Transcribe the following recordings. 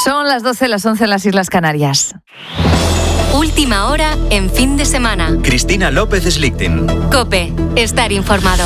Son las 12, las 11 en las Islas Canarias. Última hora en fin de semana. Cristina López Slichting. COPE. Estar informado.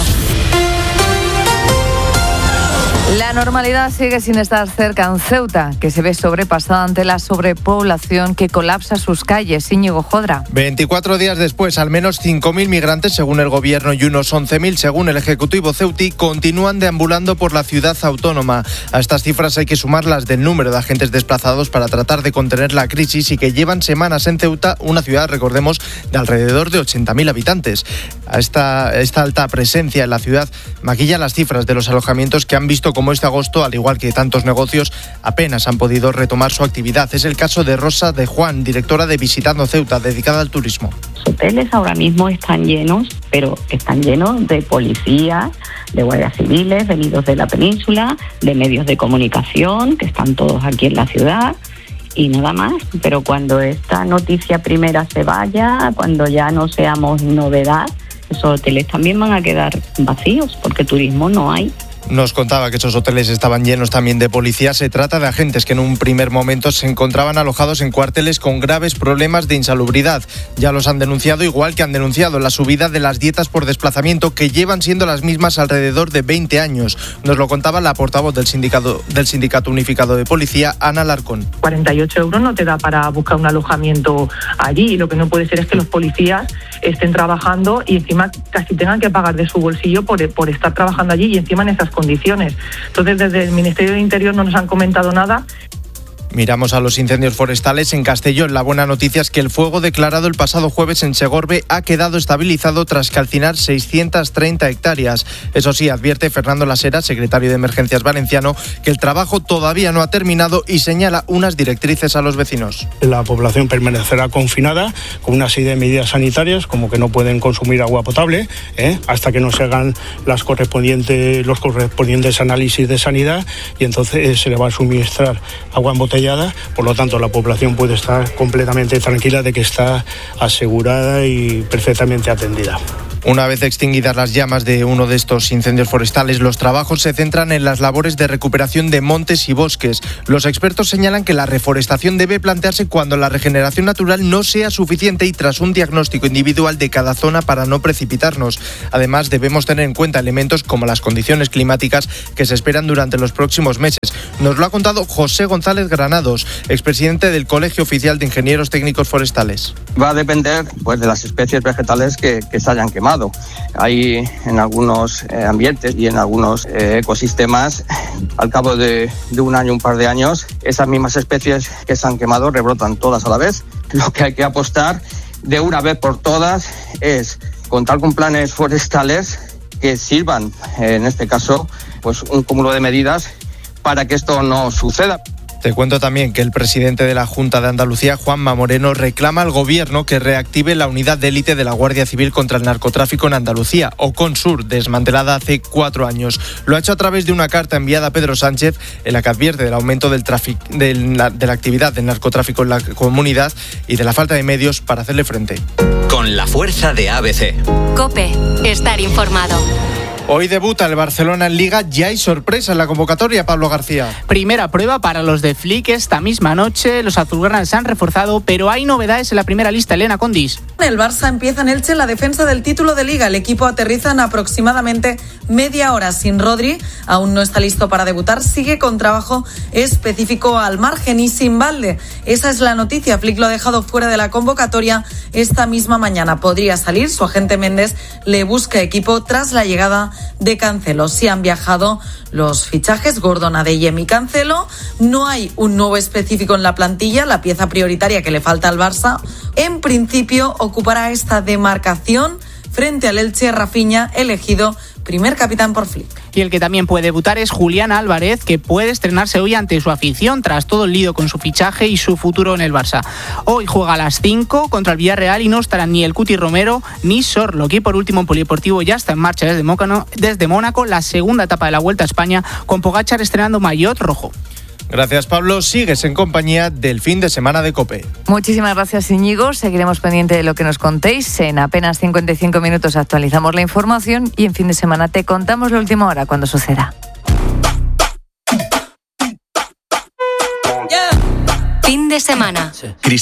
La normalidad sigue sin estar cerca en Ceuta, que se ve sobrepasada ante la sobrepoblación que colapsa sus calles. Íñigo Jodra. 24 días después, al menos 5.000 migrantes, según el gobierno, y unos 11.000, según el Ejecutivo ceutí, continúan deambulando por la ciudad autónoma. A estas cifras hay que sumar las del número de agentes desplazados para tratar de contener la crisis y que llevan semanas en Ceuta, una ciudad, recordemos, de alrededor de 80.000 habitantes. Esta alta presencia en la ciudad maquilla las cifras de los alojamientos que han visto como este agosto, al igual que tantos negocios, apenas han podido retomar su actividad. Es el caso de Rosa de Juan, directora de Visitando Ceuta, dedicada al turismo. Los hoteles ahora mismo están llenos, pero están llenos de policías, de guardias civiles, venidos de la península, de medios de comunicación, que están todos aquí en la ciudad, y nada más. Pero cuando esta noticia primera se vaya, cuando ya no seamos novedad, esos hoteles también van a quedar vacíos, porque turismo no hay. Nos contaba que esos hoteles estaban llenos también de policía. Se trata de agentes que en un primer momento se encontraban alojados en cuarteles con graves problemas de insalubridad. Ya los han denunciado, igual que han denunciado la subida de las dietas por desplazamiento, que llevan siendo las mismas alrededor de 20 años. Nos lo contaba la portavoz del Sindicato Unificado de Policía, Ana Larcón. 48 euros no te da para buscar un alojamiento allí, y lo que no puede ser es que los policías estén trabajando y encima casi tengan que pagar de su bolsillo por estar trabajando allí y encima en esas condiciones. Entonces, desde el Ministerio de Interior no nos han comentado nada. Miramos a los incendios forestales en Castellón. La buena noticia es que el fuego declarado el pasado jueves en Segorbe ha quedado estabilizado tras calcinar 630 hectáreas. Eso sí, advierte Fernando Lasera, secretario de Emergencias valenciano, que el trabajo todavía no ha terminado y señala unas directrices a los vecinos. La población permanecerá confinada con una serie de medidas sanitarias, como que no pueden consumir agua potable, hasta que no se hagan los correspondientes análisis de sanidad, y entonces se le va a suministrar agua embotellada. Por lo tanto, la población puede estar completamente tranquila de que está asegurada y perfectamente atendida. Una vez extinguidas las llamas de uno de estos incendios forestales, los trabajos se centran en las labores de recuperación de montes y bosques. Los expertos señalan que la reforestación debe plantearse cuando la regeneración natural no sea suficiente y tras un diagnóstico individual de cada zona para no precipitarnos. Además, debemos tener en cuenta elementos como las condiciones climáticas que se esperan durante los próximos meses. Nos lo ha contado José González Granados, expresidente del Colegio Oficial de Ingenieros Técnicos Forestales. Va a depender de las especies vegetales que se hayan quemado. Hay en algunos ambientes y en algunos ecosistemas, al cabo de un año, un par de años, esas mismas especies que se han quemado rebrotan todas a la vez. Lo que hay que apostar de una vez por todas es contar con planes forestales que sirvan, en este caso, un cúmulo de medidas para que esto no suceda. Te cuento también que el presidente de la Junta de Andalucía, Juanma Moreno, reclama al gobierno que reactive la unidad de élite de la Guardia Civil contra el narcotráfico en Andalucía, OCONSUR, desmantelada hace 4 años. Lo ha hecho a través de una carta enviada a Pedro Sánchez, en la que advierte del aumento de la actividad del narcotráfico en la comunidad y de la falta de medios para hacerle frente. Con la fuerza de ABC. COPE. Estar informado. Hoy debuta el Barcelona en Liga, ya hay sorpresa en la convocatoria, Pablo García. Primera prueba para los de Flick esta misma noche. Los azulgranas se han reforzado, pero hay novedades en la primera lista. Elena Condis. El Barça empieza en Elche la defensa del título de Liga. El equipo aterriza en aproximadamente media hora sin Rodri. Aún no está listo para debutar. Sigue con trabajo específico al margen y sin Valde. Esa es la noticia. Flick lo ha dejado fuera de la convocatoria esta misma mañana. Podría salir. Su agente Méndez le busca equipo tras la llegada de Cancelo. Sí han viajado los fichajes Gordon, Adeyem y Cancelo. No hay un nuevo específico en la plantilla, la pieza prioritaria que le falta al Barça. En principio ocupará esta demarcación frente al Elche Rafinha, elegido primer capitán por Flick. Y el que también puede debutar es Julián Álvarez, que puede estrenarse hoy ante su afición tras todo el lío con su fichaje y su futuro en el Barça. Hoy juega a las 5 contra el Villarreal y no estarán ni el Cuti Romero ni Sorlock. Y por último, el Polideportivo ya está en marcha desde Mónaco la segunda etapa de la Vuelta a España, con Pogačar estrenando maillot rojo. Gracias, Pablo. Sigues en compañía del fin de semana de COPE. Muchísimas gracias, Íñigo. Seguiremos pendiente de lo que nos contéis. En apenas 55 minutos actualizamos la información y en fin de semana te contamos la última hora cuando suceda. Fin de semana.